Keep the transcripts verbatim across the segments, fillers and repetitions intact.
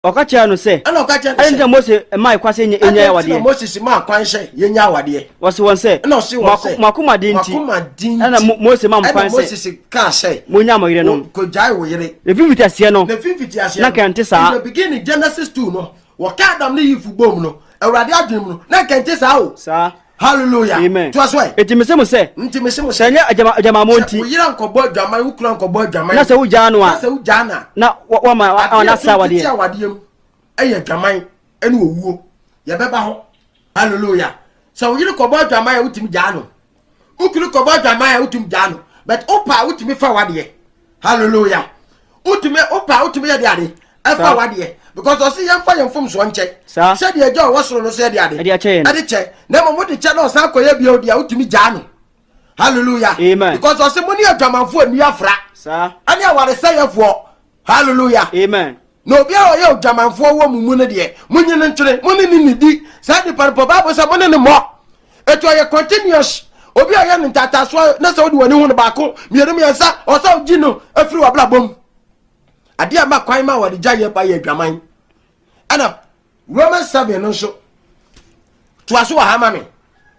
Okacha no say. And Okacha. I didn't Moses my question in your idea. Moses ma kwanse yenya wade. Was one say. No see what say. Makuma dinti. Makuma dinti. And Moses mam kwanse. Moses ka say. Munya mo yire no. Ko jai wo yire. The fifty asia no. The fifty asia. Na kante sa. In the beginning Genesis two no. Wo ka Adam ne yifu bom no. Awurade adwem no. Na kante sa o. Sa. Hallelujah. Amen. To aswai. Eti me se mo se. Nti me se mo se. Sanya ajama ajama monti. Wo yira nkobo adwaman, wo kura nkobo adwaman. Na se wo janu a. Na se wo jana. Na wa ma na sa wade. Ya wade em. Eye adwaman ene owuo. Ye beba ho. Hallelujah. So wo yira nkobo adwaman ya wutimi janu. Wo kura nkobo adwaman ya wutimi janu. But opa wutimi fa wade. Hallelujah. Wutimi opa wutimi ya de ade. Efa wade. Because I see young fire from Swanche. Said the Joe was on the said the other. I did check. Never would the channel Sanko Yabio the out to me Jano. Hallelujah. Amen. Because I see money of German food near Fra. Sir. I know what I say for. Hallelujah. Amen. No, be our German four woman money dear. Money and trade, money in the D. Said the Papa some money more. It was a continuous. Obi a young tata so na so do wani hu ba ko miere mi ansa o so gino afiri wa blabom ade ama kwan ma wadi jaye pa ye dwaman ana Romans seven no so to aso wa hama me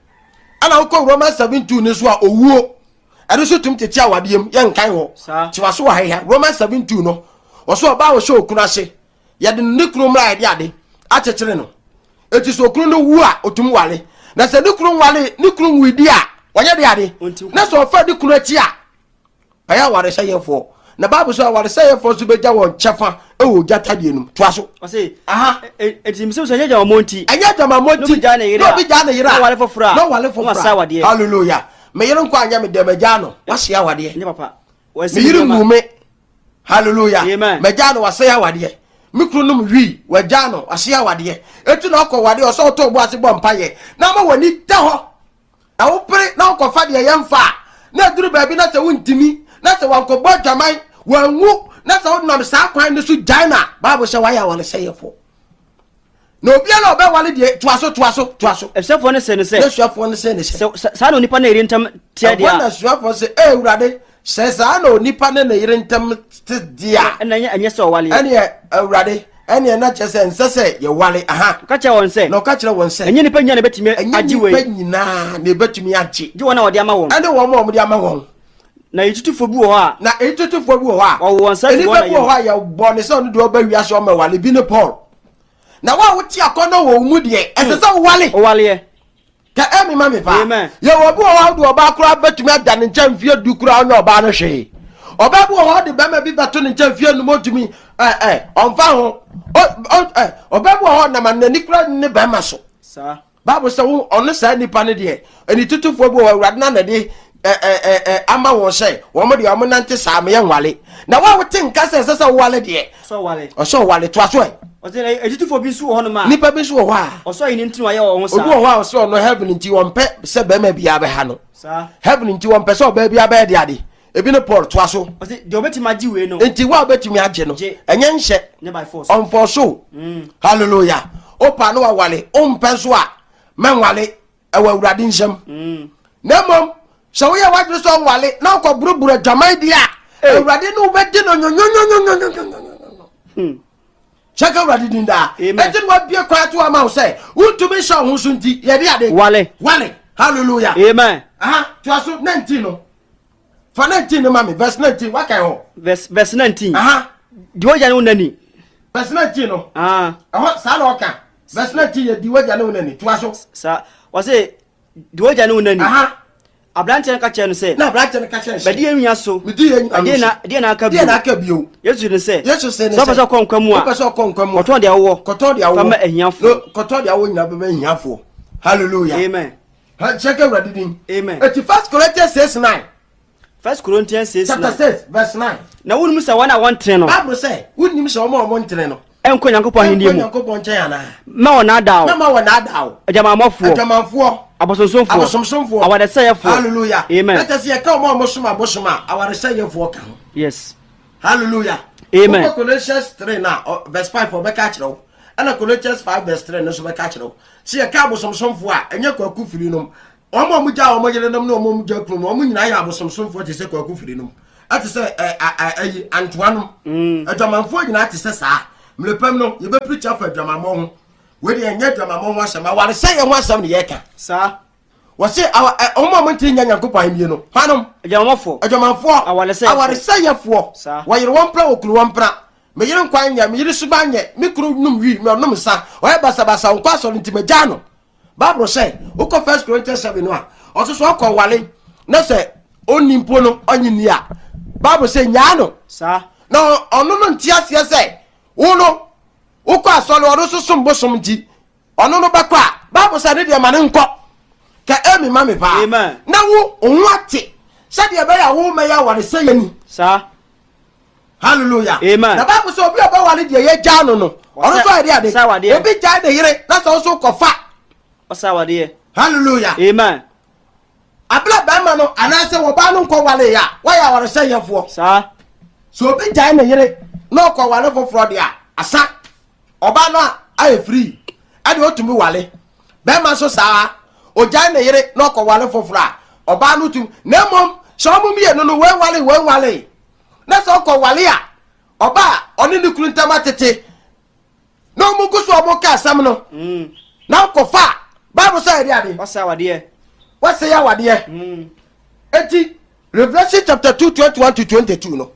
ana ko Romans seven two ne so a owuo ade so tum tete awadem ye nkan ho to aso wa ha Romans seven two no o so ba wo so okunu ase ye de ne kunu mra ade ade a chechire no eti so okunu no wu a otum wale na se ne kunu wale ne kunu widi a wanya de ade na so fa de kunu achi a aya ware sayefo na Bible so ware sayefo so beja won chefa e wo jata de enum to aso o say aha eti mi so so nyaja monti anya jama monti no bi ja na yira no bi ja na yira no wale fofura no wale fofura hallelujah me yiro nko anya me de meja no wase awade ne papa wase me yiro ngume hallelujah me ja no wase awade mikru num wi waja no wase awade etu na okọ wade o so to bo ase bo mpaye na ma wani ta ho na wo pere na okọ fa de yemfa na duru ba bi na se wuntimi na se wanko bo dwaman wanwu na se wonam sa kwan ne so jaina Bible se waya wale seyefo no bia na obe wale de toaso toaso toaso esefo ne se ne se esefo ne se ne se sa no nipa na iri ntam tia dia na esefo se e urade se sa no nipa na na iri ntam dia na anya se wale ene urade ene na chese nsese ye wale aha ka che won se no ka che won se enye nipa nya na betimi agiwe enye nipa nyina na betimi agi gi wona wode ama won ene won mo mo de ama won na yitutufo bi wo ha na yitutufo bi wo ha o won sa bi wona ye wo ha ya bo ne so no do ba wi so ma wale bi ne Paul na wa wuti akono wo mu de ese so wale o wale ye ka emi ma me pa ye wo bi wo ha do ba kura betumi ada ne ncha mfie du kura onye oba no hwe oba bi wo ha de ba ma bi beto ne ncha mfie no modumi eh eh onfa ho eh oba bi wo ha na ma ne kura ne ba ma so sa Bible say wo ono sa nipa ne de eni tutufo bi wo awurade na na de eh eh eh ama won say wo mo de wo nante sa me yanwale na wa wo tin ka se se wale de so wale o so wale to aso e o se e jitufo bi su ho no ma nipa bi su ho ha o so yin ntinu aye wo sa o wo ha o so no heaven nti won pe se be ma bia be ha no sa heaven nti won pe so be bia be de ade ebi no Paul to aso o se de obeti ma giwe no nti wa obeti mi age no enye nhye ne by force on for so mm hallelujah o pa no wa wale o mpe so a menwale e wa awurade nsem mm na mom so we wa just on wale na ko buruburu jamai dia awurade no be di no nyonyonyonyonyonyonyo hmm check awurade din da etin wa bia kwa to ama say untumi sha ho so nti ye dia de wale wale hallelujah amen aha to aso nineteen no for nineteen no mami verse nineteen wa kai ho verse verse nineteen aha di wo jana unani verse nineteen no ah aha sa na oka verse nineteen ye di wo jana unani to aso sa wa say di wo jana unani aha Abranche nka che no se na abranche nka che se bedi enwia so bedi enwia de na de na aka bi de na aka bio Yesu ne se Yesu se ne so pese kon kwamu a pese kon kwamu koto de awo koto de awo fama ahiafo koto de awo nyina be ahiafo hallelujah amen ha check everybody din amen eti first Corinthians six nine first Corinthians six nine chapter six verse nine na wonu musa wana wontre no Bible say wonnim se omo omo ntre no enko Nyankopon hindi mu enko Nyankopon nche ya na ma wona dawo na ma wona dawo ajamamofo ajamamfo abosonsomfo abosonsomfo awade sayefo hallelujah amen let us hear come omo soma bosoma awade sayefo ka ho yes hallelujah amen Colossians three now verse five for be ka kire o and Colossians five verse three no so be ka kire o see e ka abosonsomfo a enye kwaku firi no omo mu ja omo yele nam no omo mu ja kru no omo nyina ya abosonsomfo te se kwaku firi no ati se eh ayi Antoine mm adwamanfo nyina te se saa mlepam no ye be preach for dwamammo ho we de enye dwamammo ho asema ware say ye ho asem ne ye ka sa wo say omo mo nti nya Nyankopon ahemie no hanom adwamamfo adwamamfo awale say aware say ye fo wo yere won pra okuru won pra me yere nkwan nya me yere suba nye me kuru num wi me onum sa o ye basa basa nkwa so ntimagya no Bible say uko First Corinthians seven no a oso okọ wale na say onimpo no onyini a Bible say nya no sa no ono no ntia sia say wo no uko asole odo susum bosom nti ono no bakọ a Bible say ne de ma ne nkọ ka emi ma me pa na wo onwate say de be ya wo me ya ware say yani sa hallelujah amen na Bible say obi oba wale de ye gya no no ono so ade ade obi gya de yire na so so kofa osawade hallelujah amen abla ba ma no anase wo ba no nko wale ya wa ya ware say yefo sa so obi gya na yire na ko wale foforo de a asa oba no a free ade otumi wale ba ma so sa o gya na yire na ko wale foforo a oba no tum na mom so mum ye no no we wale we wale na so ko wale a oba oni ni kurunta tete no mu guso obo ka asam no mm na ko fa Bible say dia de osawade what say ya wade mm eti Revelation chapter two twenty-one to twenty-two no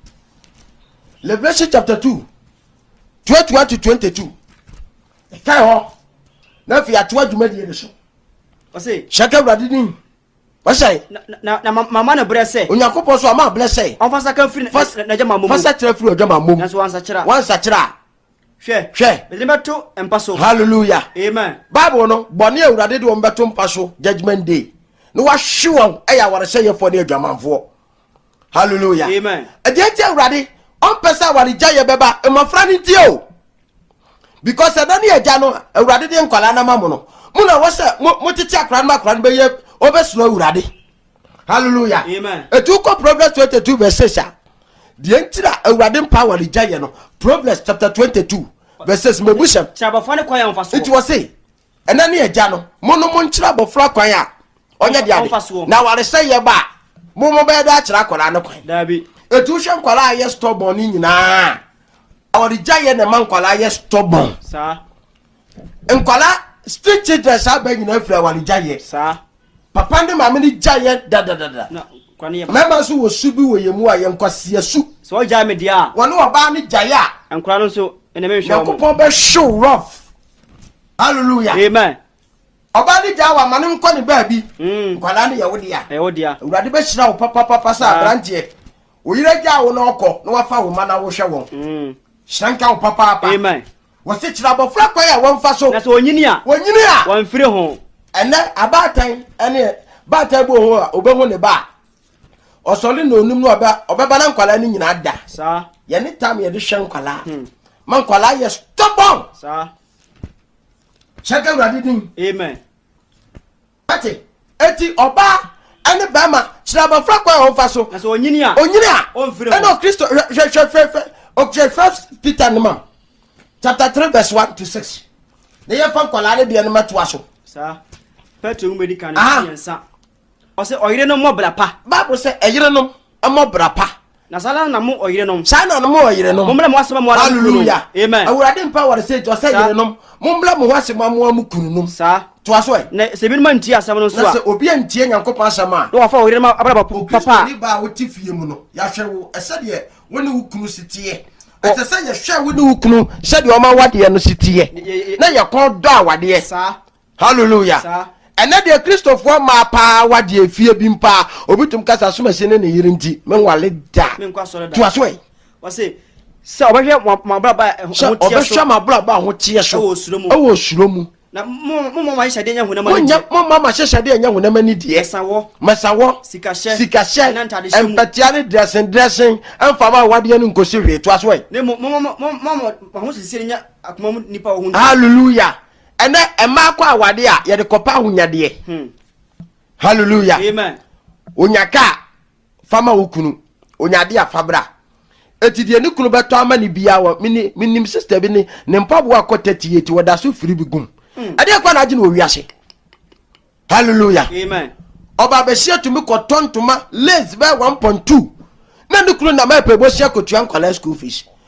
Revelation chapter two twenty-one to twenty-two e kai ho na fi atwa dwuma die ne so o say shaka brade ni o say na na mama na bre say Onyankopon so ama bless say on fasa kan free na jama mom fasa tira free jama mom na so wansa kira wansa kira hwe hwe be beto empaso hallelujah amen Bible no bone awurade de won beto mpaso judgment day no wa hwe e ya ware say yefo ne adwamanfo hallelujah amen ejeti awurade on pesa ware jaye beba e mafra ni tie o because e dani eja no awurade de nkwala na mamu no mu na wo se mo titi akra na akra be ye obeslo awurade hallelujah amen etu ko Proverbs twenty-two verse six the entira awurade mpa ware jaye no Proverbs chapter twenty-two verses mebusha chabafo ne kwaya mfaso it was say ena ne eja no mo no mo nchira bofra kwan a onye dia na ware say ye ba mo mo be da akira kwara ne kwan dabi etu hwe nkwala ye stubborn ni nyina awari jaye ne man kwala ye stubborn sa nkwala street children sa ba nyina afra awari jaye sa papa ne mama ni jaye da da da da na kwani ye mama so wo subi wo yemu a ye nkwase su so ja me dia woni oba ne jaye a enkwala no so ene me hwe Yakupon be show rough hallelujah amen oba ni jawa mane nko ne baabi mm nkwala ne ye wo dia e wo dia awurade be hira wo papa papa sa branche oyire ja wo na okọ na wafa wo mana wo hwe won mm shanka wo papa papa amen wo se kira bofra kwa ya won fa so na so onyini a wonyini a won fire ho ene abatan ene batan bo ho a obehu ne ba osole na onum no oba obeba na nkwala ni nyina da sa ye ne tam ye de hwe nkwala man nkwala ye stubborn sa shaka awurade din amen ati eti oba ene ba ma kira bofra kwa ya won fa so na so onyini a onyini a on fire ho eno Kristo hwe hwe hwe okay First Peter no chapter three verse one to six ne ye fa nkwala ne de no matoa so sa Petro ngumedi kan yensa o se oyire no mobra pa Bible say eyire no amobra pa na sala na mo oyire no sana no mo oyire no mo mbla mo asema mo ala hallelujah amen awurade mpa wore say jo say yire no mo mbla mo asema mo amu kununum sa to aso e na se bi man ntia asema no so na a se obi antie nyankopon asema no wafa oyire ma abra papa ni ba woti fie mu no ya hwe wo ese de woni wukunu sitie ese se ye hwe woni wukunu se de o ma wade no sitie na ye kon do awade sa hallelujah sa ene de Christopher ma pa wade afie bi mpa obitum kasa soma se ne ne yire nti menwale da menkwa sore da to aso e wase se obehwe ma bra ba ho tie so obehwe ma bra ba ho tie so o suromu o suromu na mo mo ma hyade nya hunama ni mo ma ma hyade nya hunama ni de esawo masawo sikahye sikahye empatia ne dressing dressing emfa ma wade ni nkosi hwe to aso e ne mo mo mo mo ho sisi nya akoma mu nipa ho hallelujah ene ema kwa awade a ye de kopa hunyade hmm hallelujah amen onyaka fama okunu onyade afabra etidie ni kunu beto ama ni bia wo mini minim sister bi ni ne mpabo akota tieti woda so firi bi gum ade kwa na age no wiase hallelujah amen oba be hia tumi kotontoma lace be one point two na ni kunu na ma pe bo hia kotua nkwala school fees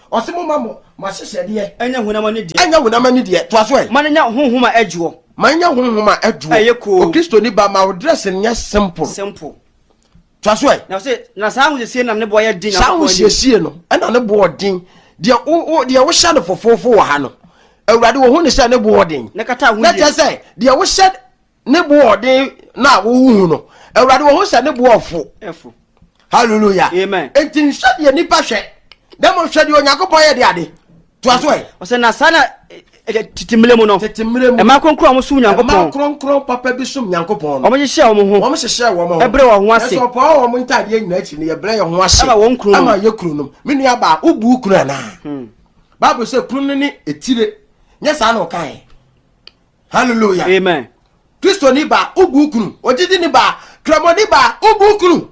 Osimo mamo mahye de enya hunama ne de enya hunama ne de to aso e manenya honhoma adwo manya honhoma adwo o Kristo ni ba ma dress nya simple simple to aso e na say na sa hu sie na ne boy din na hu sie sie no ena ne bo din de o de wo hye no fofofo wo ha no awurade wo hu ne hye ne bo din ne kata hu na je say de wo hye ne bo din na wo hu no awurade wo hu hye ne bo ofo efo hallelujah amen entin hye de nipa hye dem hye de onyankopon ye de ade to aso e o say na sana titimile mu no titimile mu e ma konkro am sum nyankopon ma konkro papa bi sum nyankopon o mo hye o mo ho o mo hye wo mo ebre wo ho ase so pa o mo ntade nyina chi ne ebre yo ho ase ama won kru ama ye kru no me nua ba ubu kru na hmm bible say kru ni etire nya sa na o kan hallelujah amen Kristo ni ba ubu kru ojidi ni ba kramo ni ba ubu kru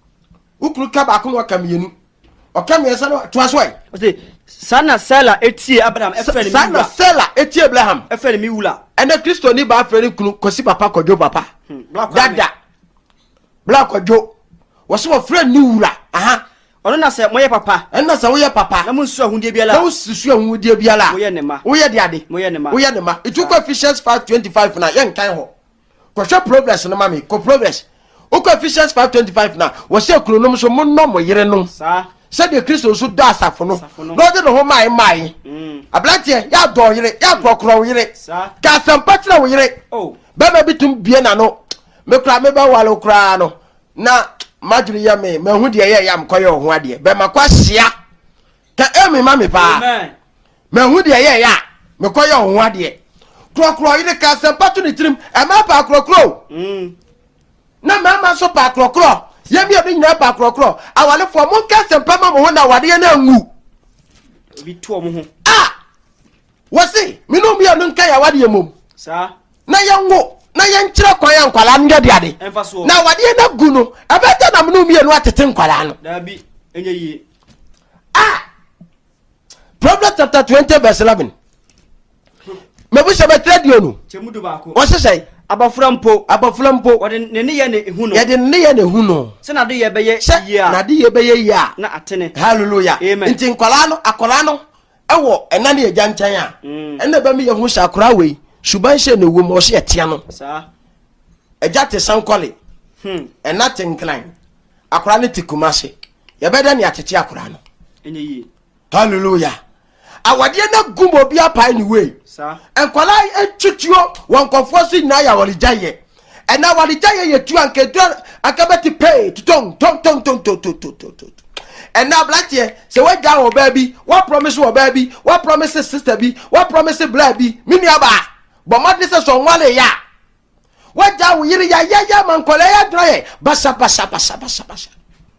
ukru ka ba ko no kamienu o kamiesa no to aso ai o say sana sela etie Abraham efere mi sana sela etie Abraham efere mi wula ene Kristo ni ba fere kru kosi papa kojo papa dada black kojo wo so fere ni wula aha ono na se moye papa ena se wo ye papa na munsu ahundie biala na ususu ahundie biala wo ye ne ma wo ye de ade wo ye ne ma wo ye ne ma ituko Ephesians five twenty-five na ye nkan ho ko hwe progress no mami ko progress uko Ephesians five twenty-five na wo se kuronom so mo no mo yere no sa se de Kristo so do asafo no no de no ho mai mai mm ablatie ya do yere ya krokro yere sa ka sampatra wo yere oh baba bitum bie na no me kra me ba walo kra no na maduri ya me me hu de ye ya mkoye ho ade be makwahia ka emi ma me pa amen me hu de ye ya me koye ho ade krokro yire ka sampatu ni trim e ma pa krokro mm na ma ma so pa krokro ye mi obi nyina pa krokro awale fo mo ka sempa ma mo ho na wade na ngu bi to mo ho ah wasi mi no mi anu nka ya wade mom sa na ye ngu na ye nkyere kwan ya nkwala nde de ade na wade na gu no abeta na mo mi anu atete nkwala no da bi enye yi ah Proverbs chapter twenty verse eleven me bu shebe tradio no chemudu ba ko o se sei abafura mpo abafura mpo wode ne ne ye ne hu no ye de ne ye ne hu no se na de ye be ye ya na de ye be ye ya na atene hallelujah nti nkwala no akola no ewo ena ne ye gyanchan a ena ba mi ye hu shakora we suban hye ne wo mo hye etia no sa eja te sankole hm ena te nklan akola ne tikumase ye be da ne atete akola no enye yi hallelujah awade na gumo bia pai ni we sa enkwala etutuo wonkofo si na ya walijaye ena walijaye yetu anke akabati pay tong tong tong tong tong tong tong ena blatie se we ga o baby what promise o baby what promise sister bi what promise bla bi mini aba bo madne se so nwale ya waja wo yiri ya ya ya mankola ya droye basa basa basa basa basa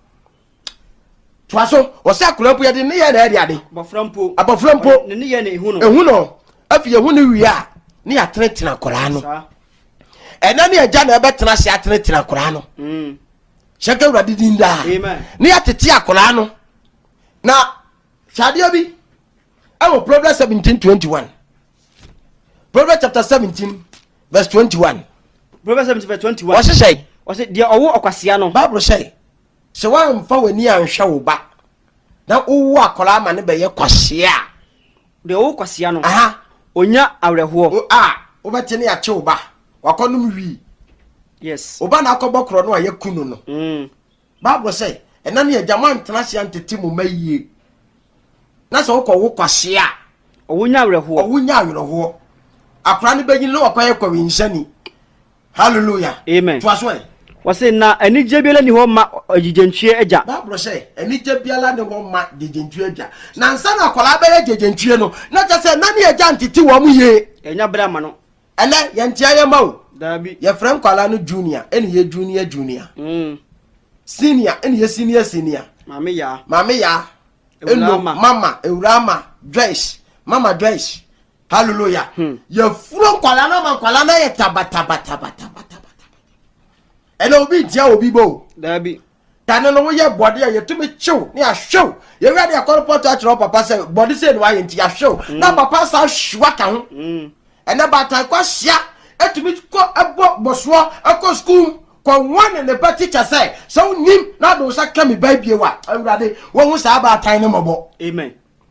twaso o se akulampu ya de ne ya na ade ade abaframpo abaframpo ne ne ye ne hu no ehu no afi ehu ne wia ne ya tretina kola no ena ne agya na ebetena se atretina kola no mm shaka urade dinda amen ne ya tete akola no na shadia bi awo Proverbs seventeen twenty-one Proverbs chapter seventeen verse twenty-one Proverbs seventeen verse twenty-one what say o say dia owo okwasea no Bible say se wa mfa wani anhwe wo ba na owo akola ma ne be ye kwasea de owo kwasea no aha onya awreho ah obete ne ya che wo ba wakonum wi yes oba na akobokro no ayakunu no mm Bible say ena ne agama ntena se antete mo mayie na se wo ko wo kwasea owonya awreho owonya awreho akora ne begin no wakoye kwa winshani hallelujah amen twaso e wase na anije biala ni ho ma agigentwie agya Bible say anije biala ni ho ma agigentwie agya na nsa na akola ba agigentwie no na ta se na ne agya antete wo mu ye enya brama no ele ye ntia ye ma o dabi ye frem kwala no junior eni ye junior junior mm senior eni ye senior senior mame ya mame ya eno mama eurama dress mama dress hallelujah hmm. ye furo kwala na ma kwala na ye tabata bata bata bata ene obi dia obi bo dabi tane no ye body ye tumi chew ne a show ye wi ade akọ report a chiro papa say body say no aye nti a show mm. na papa sa hwa ka ho mm. ene bata kwa hia etumi ko ebo boso akọ school ko one ne ba teacher say so nim na do sa ka me ba bie wa awurade wo hu sa ba tan ne mobo amen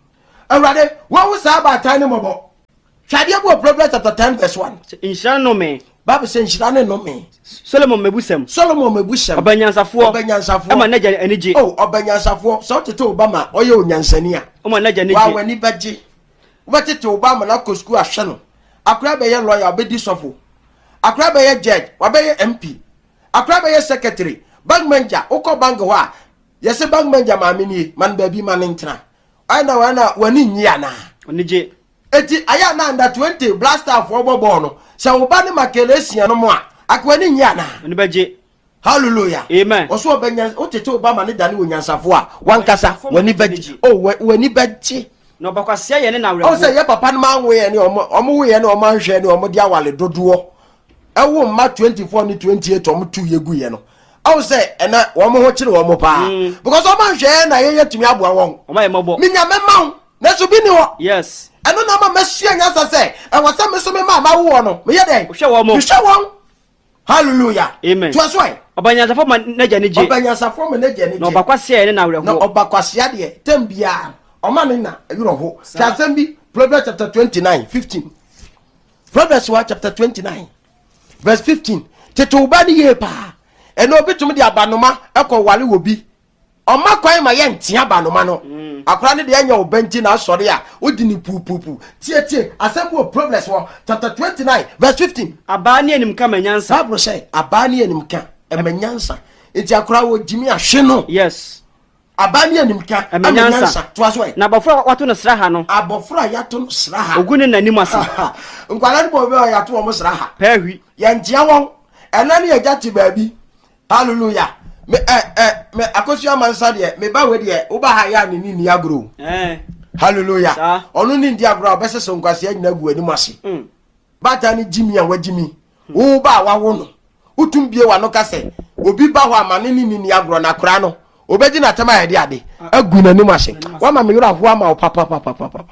awurade wo sa ba tan ne mobo hwade bo Proverbs chapter ten verse one inhyira no me Bible say inhyira ne no me Solomon mebusem Solomon mebusem obanyansafo obanyansafo e ma naja anije oh obanyansafo so tete Obama oye onyansani a o ma naja anije wa wani baje wo tete Obama na ko school ahwe no akura be ye lawyer obedi sofo akura be ye judge wa be ye M P akura be ye secretary bank manager uko bank ho a yese bank manager ma amini man ba bi man ntra ana wana wani nyia na onije eti aya na under twenty blaster for bobo no se wo ba ne makelesian no mo a akwani nyia na oni baje hallelujah amen oso obanya otete Obama ne dane onyansafo a wankasa wani baje oh wani baje no bakwasia ye ne na wura o se ye papa no ma nwe ye ne omo omo we ye ne omo anhwe ne omo dia wale dodowo ewo ma twenty-four ni twenty-eight omo tu yegu ye no o se ena omo ho kire omo pa because omo anhwe na ye yetumi aboa won omo ye mobo minya mema na so bi ni ho yes eno na ma masua nyasa se e wasa me so me ma ma wo no me ye den hwe wo mo hwe won hallelujah amen to asoi obanyansafo ma naja anije obanyansafo ma naja anije no bakwasia ye ne na wura no ho obakwasia de tambia Oma nina yuro ho Chasembi Proverbs chapter twenty-nine fifteen Proverbs chapter twenty-nine verse fifteen teto ubani ye pa eno obitum de abanoma ekọ wale wobi oma kwan ma ye ntia abanoma no akora ne de anya obanti na asore a odi ni pupupu tie tie asembo Proverbs chapter twenty-nine verse fifteen abani enim ka manyansa Bible say abani enim ka emanyansa enti akora wo jimi ahwe no yes abani animka amenyansa to aso e na abofra wato no sraha no abofra yato no sraha ogune nanim ase nkwala ni bo be yato o mo sraha pahwi ye njia won ena ne yaja ti baabi hallelujah me eh eh me akosua mansa de me ba we de wo ba ha ya ni ni agro eh hallelujah onu ni ndi agro obesese nkwase anyina gu anim ase mm bata ni jimi a wajimi wo ba wa wo no utum bie wa no kase obi ba ho amane ni ni agro na kora no obeji na tema yede ade agu na nim ase wa ma me yoro ho ama papa papa papa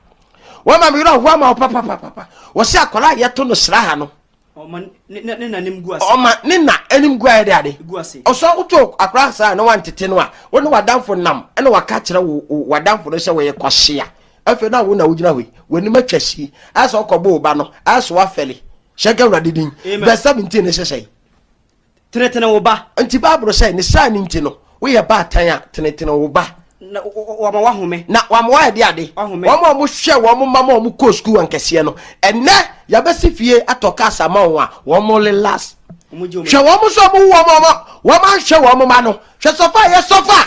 wa ma me yoro ho ama papa papa wo se akola yeto no sraha no o ma ne na nim gu ase o ma ne na anim gu ayede ade gu ase o so uto akra sa na wantete no a wo no wadamfo nam ene waka kire wo wadamfo no se wo ye kwhye a afi na wo na wo gina we wani matwasi asa okobo ba no asa wa fele shega radidin verse seventeen ne sesei tenetene wo ba anti Bible say ne sa ni nti no we ye ba tan a tenetene wo ba na wa ma wa home na wa ma wa de ade wa ma mo hwe wa mo ma mo ko school ankese no enne ya besi fie atoka asama wo a wo mo le last hwe wa mo so mo wo mo wo ma hwe wa mo ma no hwe sofa ye sofa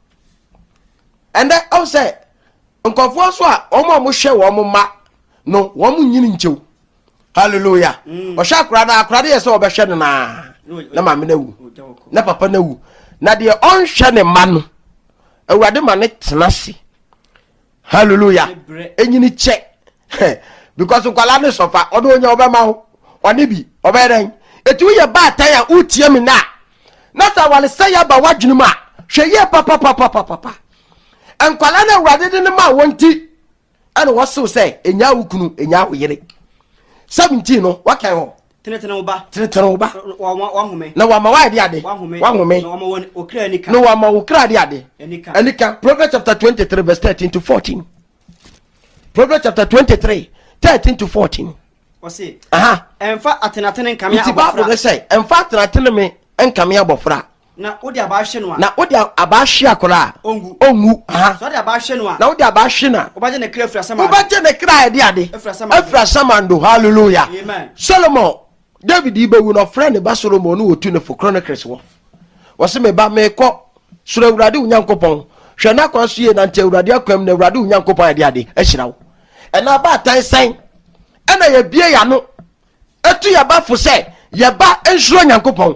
ende o say nkofo so a wo mo mo hwe wa mo ma no wo mo nyini nchew hallelujah o sha akra na akra de ye so obehwe no na na ma me na wu na papa na wu na de on hwe ne ma no awurade ma ne tenase hallelujah enyini che because kwala ne sofa odo onya obema ho one bi obeden etu ye ba tan a utie mi na na sa wale say ya ba wadwunu ma hwe ye papa papa papa en kwala na awurade de ne ma wonti ana woso say enya wukunu enya wo yere seventeen no wakan ho tenetene wo ba tenetene wo ba wa wa home na wa ma wa de ade wa home na wa ma won okra nika no wa ma okra de ade nika nika Proverbs chapter twenty-three verse thirteen to fourteen Proverbs chapter twenty-three thirteen to fourteen o se aha emfa atenatene nkamia abofra ti Bible say emfa atenatene me nkamia abofra na odi abahwe no a na odi abahwe akora ongu ongu aha so odi abahwe no a na odi abahwe na obaje ne kra afra sama obaje ne kra de ade afra samando hallelujah amen Solomon David ibewu no friend ba Solomon no otu ne for Chronicles wo wo se me ba me ko sura urade unyankopon hwe na kwa so ye na nte urade akwam na urade unyankopon de ade ahira wo ena ba tan san ena ye bie ya no etu ya ba fo se ye ba ensuro nyankopon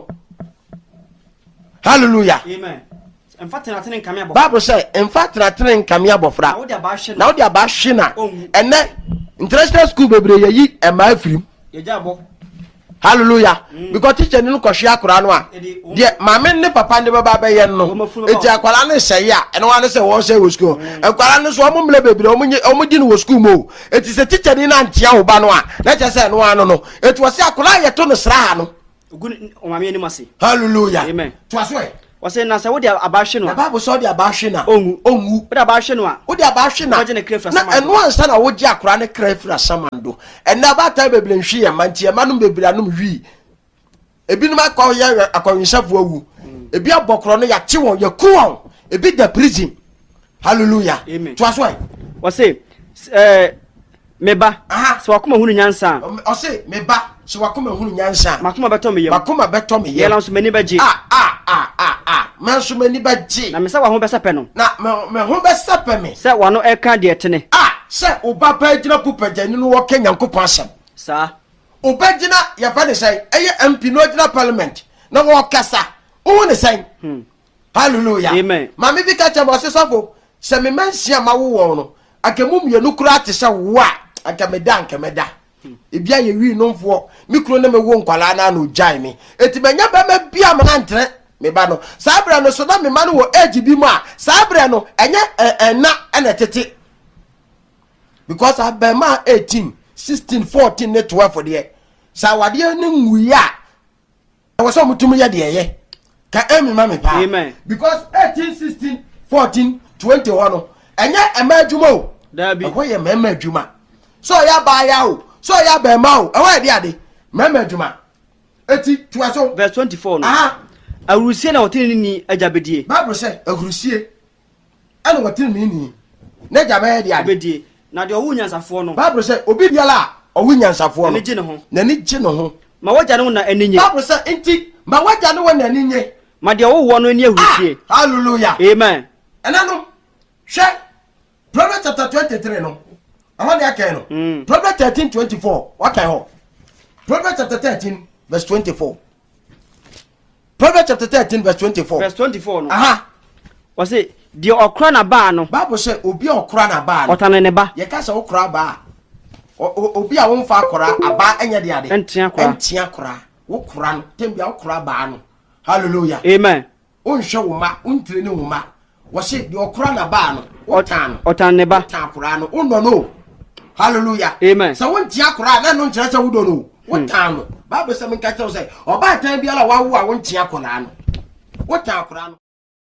hallelujah amen emfa tenatene nkamia abofra Bible say emfa tenatene nkamia abofra na odi abahwe na odi abahwe na ongu ene international school bebre ye yi ema afrim ye jabo hallelujah mm. because teacher ni ko hwe akora no a de mama ne papa ne baba be ye no eti akwara ne hye ya ene wa ne se wo hye wo school akwara ne so o mumle bebre o munye o mudi ne wo school mo eti se teacher ni na ntia wo ba no a na che se no ano no eti wo se akwara ye to no sra ha no ogun o mama ni mase hallelujah amen to aso e ɔse na sɛ wode abahwe no na Bible sɛ ɔde abahwe na ongu ongu wode abahwe no a wode abahwe na wogye ne kra fira na samando ɛno ansa na wogye akora ne kra fira samando ɛna abata bebre nhwi yɛ manti yɛ manom bebre anom hwi ebinom akɔ yɛ akɔnwensafo awu ebi abɔkorɔ no yɛakye wɔn yɛku wɔn ebi da prison hallelujah to aso ai ɔse eh meba aha sɛ wakoma hunu nyansa ɔse meba sɛ wakoma hunu nyansa makoma bɛtɔ me yam makoma bɛtɔ me yam yɛla nso m'ani bɛgye ah ah ah ah ah manso m'ani bɛgye na me sɛ waho bɛsɛpɛ no na me ho bɛsɛpɛ me sɛ wano ɛka deɛ tene ah sɛ oba pa gyina pupagya ni no wɔ Kenya nkopɔn asɛm saa oba gyina yɛfa ne sɛ ɛyɛ M P no gyina parliament na wɔkasa wo ne sɛn hallelujah amen mame bi ka kyɛ bɔ sesafo sɛ me mansia ma wo wɔ no akemu mienu kura te sɛ wo a akameda akameda ebia ye wi nomfo mi kuro na me wo nkwala na no gyan me eti manya ba ma bia ma nantre me ba no sabra no so na me ma no wo age bi mu a sabra no enye enna na tete because abema eighteen sixteen fourteen ne twelve de sa wade ne nwuya e wo so mutum ye de ye ka emi ma me pa amen because eighteen sixteen fourteen twenty-one no enye ema adwuma o dabi ho ye mema adwuma so ya ba ya o so ya ba ma o e wa de ade mema adwuma eti tuwa so verse twenty-four no aha awurusie na wotene ni ajabedie Bible say awurusie ana wotene ni ni na jabe de ade bedie na de owu nyansafo no Bible say obi biala owu nyansafo no ne gye ne ho na ni gye ne ho ma wagya no na aninye Bible say enti ma wagya no na aninye ma de owu wo no ni awurusie hallelujah amen ena no hwe Proverbs chapter twenty-three no ahode akai no Proverbs thirteen twenty-four wakai ho Proverbs chapter thirteen verse twenty-four Proverbs chapter thirteen verse twenty-four verse twenty-four no aha wase de okra na ba no Bible say obi okra na ba no otane ne ba ye ka say okra ba obi a won fa akra aba enya de ade entia kra entia kra wo kra no tembia okra ba no hallelujah amen onhwe wo ma ontire ne wo ma wo se de okra na ba no otan otane ne ba otan kra no uno no hallelujah amen sa won tia kra na no nkyere se wo do no wotan no Bible say me ka tell say oba tan bia la wa wo a won tia kra no wotan kra no